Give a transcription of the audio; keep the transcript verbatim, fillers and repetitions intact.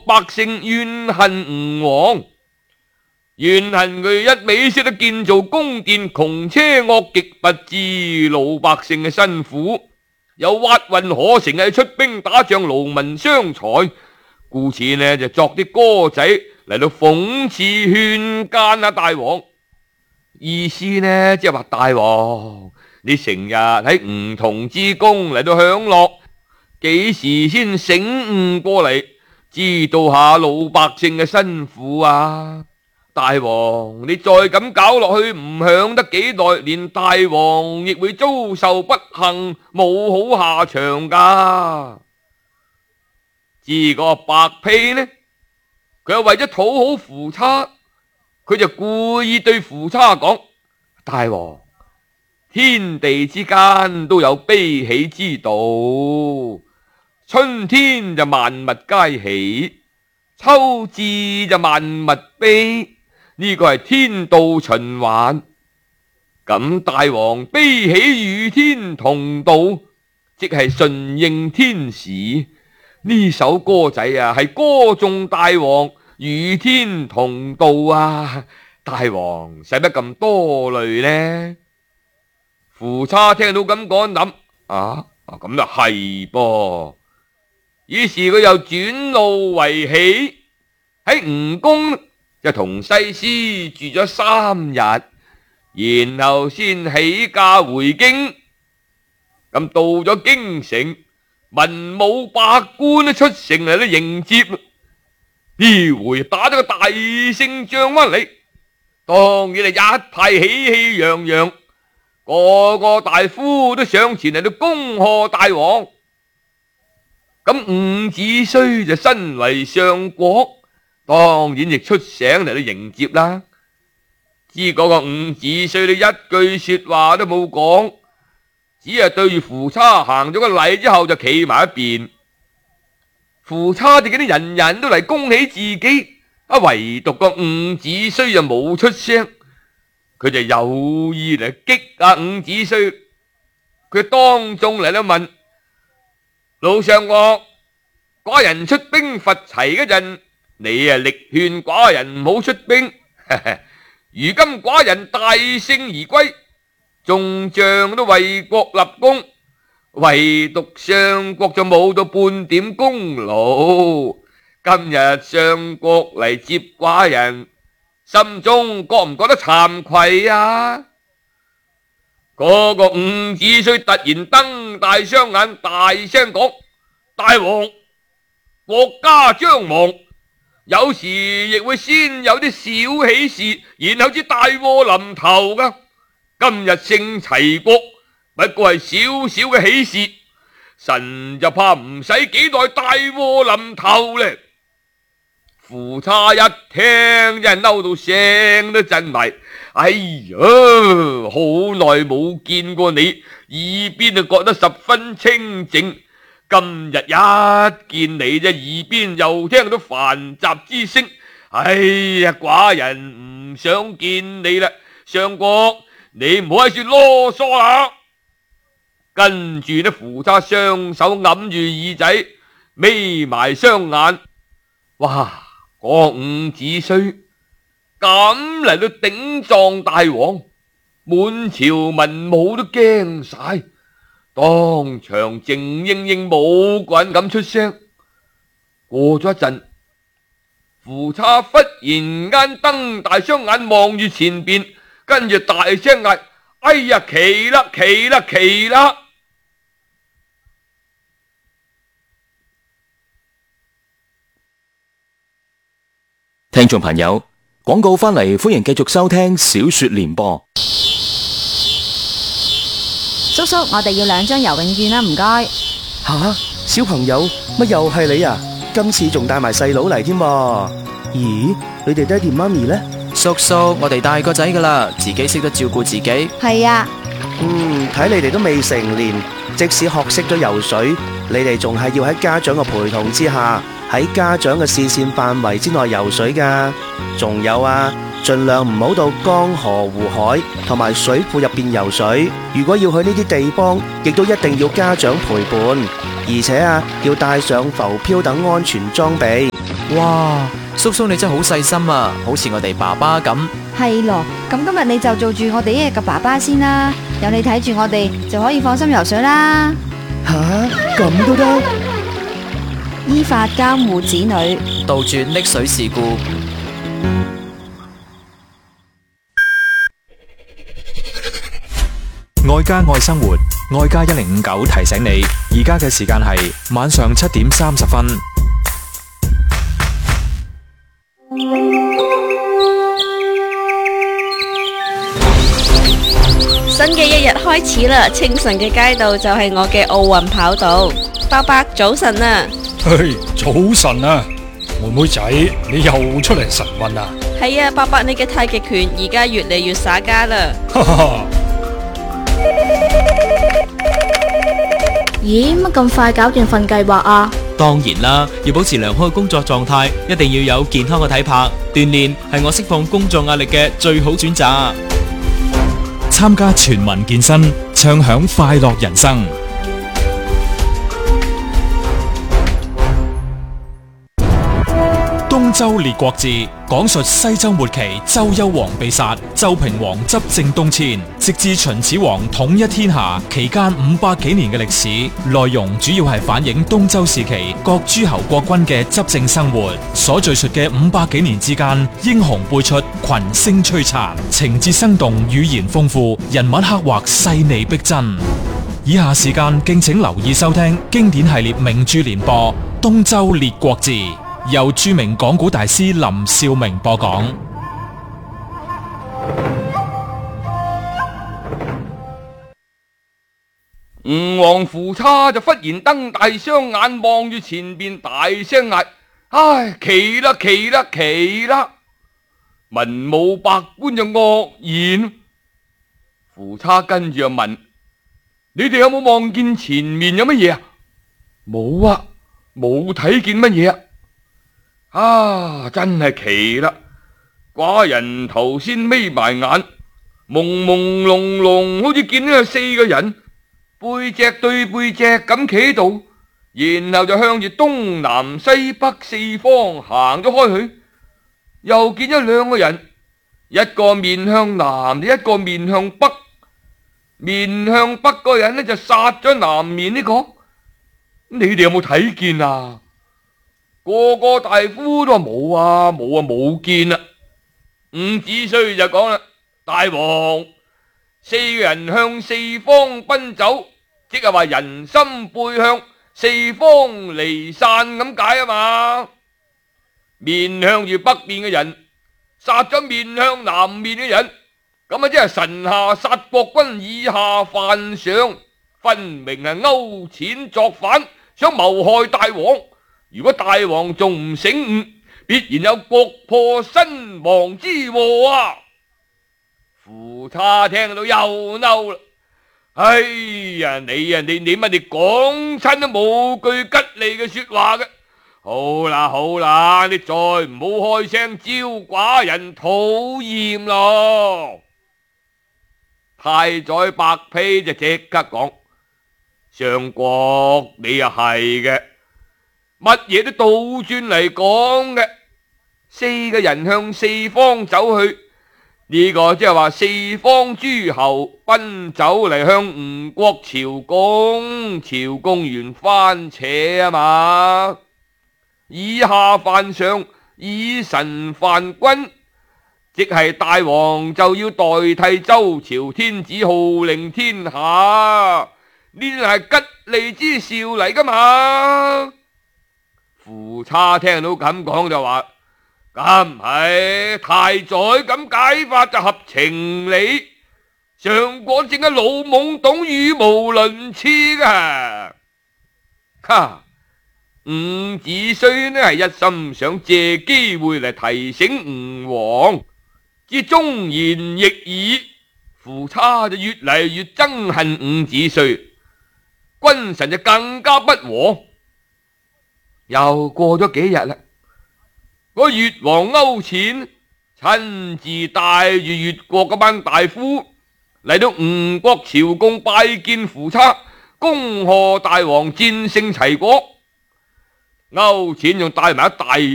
百姓怨恨吳王，怨恨佢一味識得建造宮殿，窮奢惡極，不知老百姓嘅辛苦，又挖運可成係出兵打仗，勞民傷財，故此呢就作啲歌仔嚟到諷刺勸諫啊大王。意思呢即係話大王，你成日喺梧桐之宮嚟到享樂，幾時先醒悟過嚟，知道下老百姓嘅辛苦啊？大王，你再咁搞落去，唔享得幾耐，連大王亦會遭受不幸，冇好下場噶。至個白屁呢，佢又為咗討好夫差，佢就故意對夫差講：大王，天地之間都有悲喜之道，春天就萬物皆喜，秋至就萬物悲，呢個係天道循環。咁大王悲喜與天同道，即係順應天時。呢首歌仔啊，係歌頌大王與天同道啊！大王使乜咁多慮呢？夫差聽到咁講諗，啊咁就係噃。於是佢又轉怒為喜，喺吳宮就同西施住咗三日，然後先起駕回京。咁到咗京城，文武百官都出城嚟都迎接。呢回打咗個大勝仗翻嚟，當然係一派喜氣洋洋，個個大夫都上前嚟到恭賀大王。咁伍子胥就身為相國，當然亦出城嚟到迎接啦。知嗰個伍子胥你一句說話都冇講，只係對住夫差行咗個禮之後就企埋一邊。夫差就見啲人人都嚟恭喜自己，啊唯獨個伍子胥就冇出聲，佢就有意嚟激啊伍子胥。佢當眾嚟到問老相國，寡人出兵伐齊嗰陣，你啊力勸寡人唔好出兵，如今寡人大勝而歸，眾將都為國立功，唯獨相國就冇到半點功勞。今日相國嚟接寡人，心中覺唔覺得慚愧啊？嗰個伍子胥突然瞪大雙眼，大聲講：大王，國家將亡，有時亦會先有啲小喜事，然後至大禍臨頭噶。今日勝齊國不過係小小嘅喜事，臣就怕唔使幾耐大禍臨頭呢。夫差一聽真係嬲到聲都震埋，哎呀，好耐冇見過你，耳邊就覺得十分清靜，今日一見你啫，耳邊又聽到繁雜之聲，哎呀，寡人唔想見你啦，相國你唔好喺處囉嗦啦。跟住呢，夫差雙手揞住耳仔，眯埋雙眼，哇！個伍子胥咁嚟到頂撞大王，滿朝文武都驚晒，當場靜英英，冇個人敢出聲。過咗一陣，夫差忽然間瞪大雙眼望住前邊，跟住大聲嗌：哎呀，奇啦奇啦奇啦！ 聽眾朋友，廣告翻嚟，歡迎繼續收聽小說聯播。 叔叔，我哋要兩張游泳券啦，唔該。 吓，小朋友，乜又係你啊？今次仲帶埋細佬嚟添噃？咦，你哋爹哋媽咪呢？ 叔叔，我哋大個仔噶啦，自己識得照顧自己。 係啊。 嗯，睇你哋都未成年，即使學識咗游水，你哋仲係要喺家長嘅陪同之下，喺家長嘅視線範圍之內游水噶。仲有啊，盡量唔好到江河湖海同埋水庫入邊游水。如果要去呢啲地方，亦都一定要家長陪伴，而且啊，要帶上浮漂等安全裝備。 哇，叔叔你真係好細心啊，好似我哋爸爸咁。 係咯，咁今日你就做住我哋一日嘅爸爸先啦，有你睇住我哋就可以放心游水啦。 吓，咁都得？ 依法監護子女， 杜絕溺水事故。 愛家愛生活，愛家一零五九提醒你，而家嘅時間係晚上七點三十分。 新嘅一日開始啦！清晨嘅街道就係我嘅奧運跑道。伯伯早晨啊！ 嘿，早晨啊，妹妹仔，你又出嚟晨運啊？ 係啊，伯伯你嘅太極拳而家越嚟越耍家啦！ 哈哈哈！ 咦，乜咁快搞掂份計劃啊？ 當然啦，要保持良好嘅工作狀態，一定要有健康嘅體魄。鍛煉係我釋放工作壓力嘅最好選擇。 參加全民健身，暢享快樂人生。東周列國志講述西周末期周幽王被殺，周平王執政東遷，直至秦始皇統一天下期間五百幾年嘅歷史。內容主要係反映東周時期各諸侯國君嘅執政生活。所敘述嘅五百幾年之間，英雄輩出，群星璀璨，情節生動，語言豐富，人物刻畫細膩逼真。以下時間敬請留意收聽經典系列名著連播《東周列國志》，由著名講古大師林兆明播講。 吳王夫差就忽然瞪大雙眼望住前邊，大聲嗌：唉，奇啦奇啦奇啦！文武百官就愕然。夫差跟住就問：你哋有冇望見前面有乜嘢啊？冇啊，冇睇見乜嘢啊！啊，真係奇啦！寡人頭先眯埋眼，朦朦朧朧，好似見到有四個人背脊對背脊咁企喺度，然後就向住東南西北四方行咗開去。又見咗兩個人，一個面向南，一個面向北。面向北個人呢就殺咗南面呢個。你哋有冇睇見啊？個個大夫都話冇啊，冇啊，冇見啊。伍子胥就講啦：大王，四個人向四方奔走，即係話人心背向，四方離散咁解啊嘛。面向住北面嘅人殺咗面向南面嘅人，咁啊即係臣下殺國君，以下犯上，分明係勾踐作反，想謀害大王。如果大王仲唔醒悟，必然有國破身亡之禍啊！夫差聽到又嬲啦，哎呀，你啊你你乜你講親都冇句吉利嘅說話嘅。好啦好啦，你再唔好開聲招寡人討厭咯。太宰白丕就即刻講：相國你又係嘅。乜嘢都倒轉嚟講嘅，四個人向四方走去，呢、這個即係話四方諸侯奔走嚟向吳國朝貢，朝貢完翻扯啊嘛。以下犯上，以臣犯君，即係大王就要代替周朝天子號令天下，呢啲係吉利之兆嚟噶嘛。夫差聽到咁講就話：咁唔係，太宰咁解法就合情理，上國正係老懵懂，語無倫次噶。哈！伍子胥呢係一心想借機會嚟提醒吳王，至忠言逆耳。夫差就越嚟越憎恨伍子胥，君臣就更加不和。又過咗幾日啦，個越王勾踐親自帶住越國嗰班大夫嚟到吳國朝貢拜見夫差，恭賀大王戰勝齊國。勾踐仲帶埋一大